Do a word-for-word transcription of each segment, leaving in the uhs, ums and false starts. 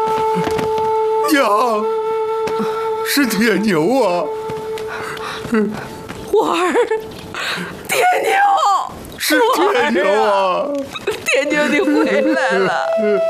娘，是铁牛啊！ 我儿，铁牛， 是铁牛啊！ 铁牛，你回来了。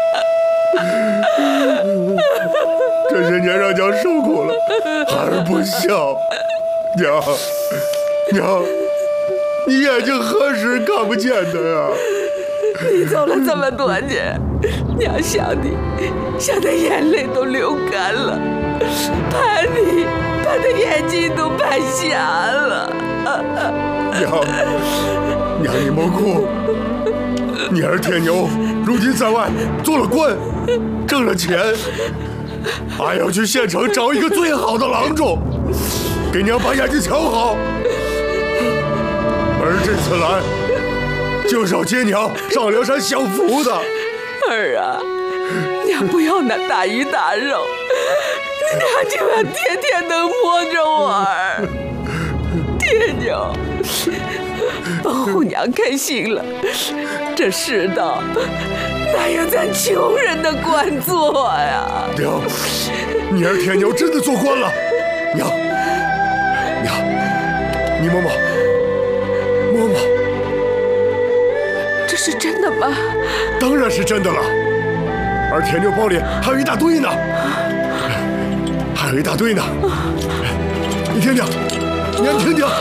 这些年让娘受苦了，孩儿不孝。娘，娘，你眼睛何时看不见的呀？ 你走了这么多年，娘想你，想的眼泪都流干了，盼你，盼的眼睛都盼瞎了。 娘，娘你莫哭。你儿铁牛如今在外做了官，挣了钱，俺要去县城找一个最好的郎中，给娘把眼睛瞧好。儿这次来，就是要接娘上梁山享福的。 儿啊，娘不要那大鱼大肉，娘就要天天能摸着我儿。铁牛，保护娘开心了，这世道哪有咱穷人的官做呀？ 娘，你儿铁牛真的做官了。娘，娘，你摸摸，摸摸， 这是真的吗？ 当然是真的了。而铁牛包里还有一大堆呢，还有一大堆呢。你听听，娘听听。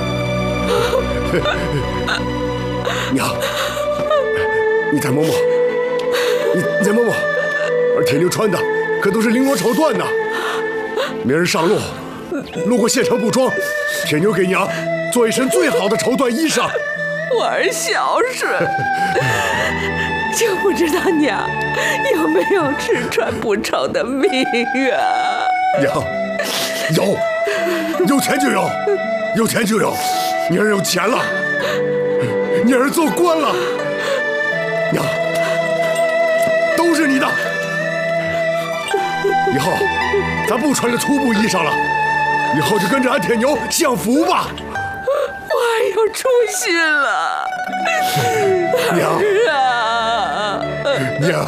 娘，你再摸摸，你你再摸摸。而铁牛穿的可都是绫罗绸缎呢。明儿上路，路过县城布庄，铁牛给娘做一身最好的绸缎衣裳。 我儿孝顺，就不知道娘有没有吃穿不愁的命啊？ 娘，有，有钱就有，有钱就有。你儿有钱了，你儿做官了，娘，都是你的。以后咱不穿着粗布衣裳了，以后就跟着俺铁牛享福吧。 我儿有出息了， 娘啊， 娘，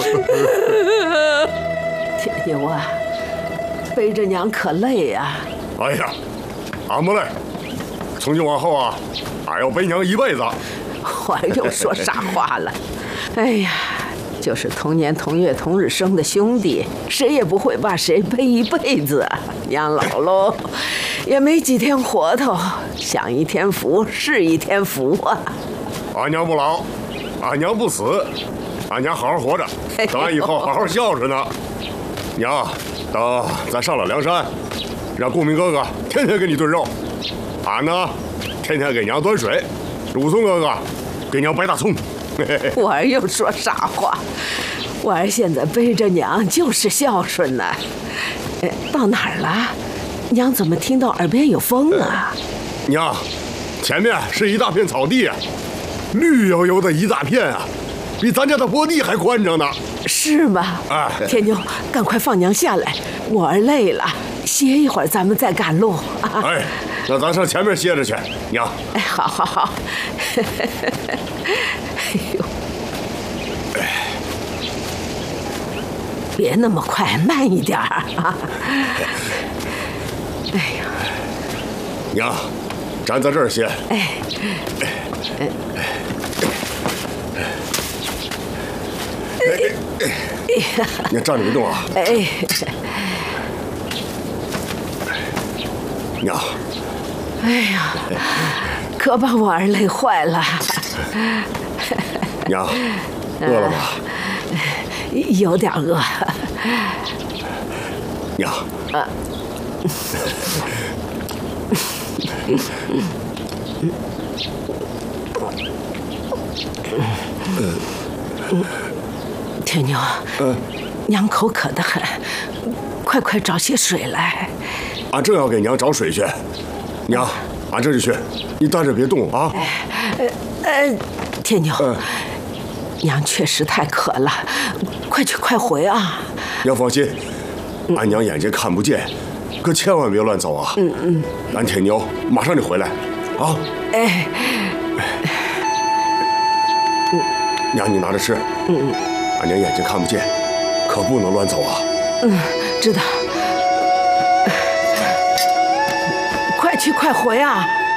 铁牛啊，背着娘可累呀。 哎呀，俺不累。从今往后啊，俺要背娘一辈子。 我儿又说啥话了？哎呀，就是同年同月同日生的兄弟，谁也不会把谁背一辈子。娘老喽，也没几天活头，享一天福是一天福啊。 俺娘不老，俺娘不死，俺娘好好活着，等俺以后好好孝顺呢。娘，等咱上了梁山，让顾明哥哥天天给你炖肉。俺呢，天天给娘端水，武松哥哥给娘掰大葱。 我儿又说啥话？我儿现在背着娘就是孝顺呢。哎，到哪儿了？娘怎么听到耳边有风啊？ 娘，前面是一大片草地，绿油油的一大片啊，比咱家的坡地还宽敞呢。 是吗？ 哎， 铁牛，赶快放娘下来，我儿累了，歇一会儿，咱们再赶路啊。 哎，那咱上前面歇着去，娘。 哎，好好好。哎呦，别那么快，慢一点儿啊。哎呀， 娘，站在这儿歇。 哎，哎， 哎哎，你站着别动啊。 哎， 娘。 哎呀，可把我儿累坏了。 娘，饿了吗？ 有点饿。 娘。啊。铁牛，嗯，娘口渴得很，快快找些水来。 俺正要给娘找水去，娘，俺这就去，你待着别动啊。 呃呃，铁牛，嗯，娘确实太渴了，快去快回啊！ 娘放心，俺娘眼睛看不见，可千万别乱走啊。嗯嗯，俺铁牛马上就回来，啊。哎。娘，你拿着吃。嗯嗯。俺娘眼睛看不见， 可不能乱走啊。 嗯，知道。快去快回啊！